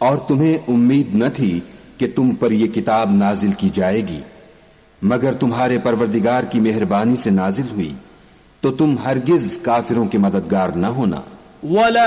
और तुम्हें उम्मीद न थी कि तुम पर यह किताब नाजिल की जाएगी, मगर तुम्हारे परवरदिगार की मेहरबानी से नाजिल हुई, तो तुम हरगिज काफिरों के मददगार न होना।